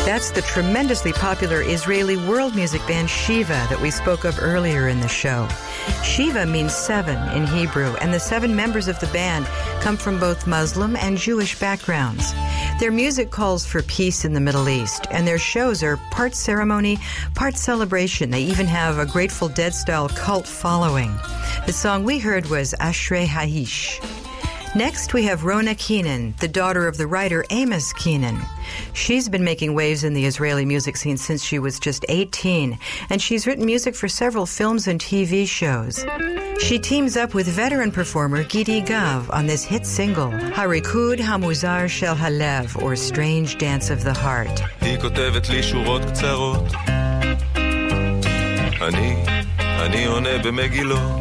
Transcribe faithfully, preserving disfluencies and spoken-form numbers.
That's the tremendously popular Israeli world music band Shiva that we spoke of earlier in the show. Shiva means seven in Hebrew, and the seven members of the band come from both Muslim and Jewish backgrounds. Their music calls for peace in the Middle East, and their shows are part ceremony, part celebration. They even have a Grateful Dead-style cult following. The song we heard was Ashrei Haish. Next, we have Rona Keenan, the daughter of the writer Amos Keenan. She's been making waves in the Israeli music scene since she was just eighteen, and she's written music for several films and T V shows. She teams up with veteran performer Gidi Gav on this hit single, Harikud Hamuzar Shel Halev, or Strange Dance of the Heart. היא כותבת לי שורות קצרות, אני, אני עונה במגילות.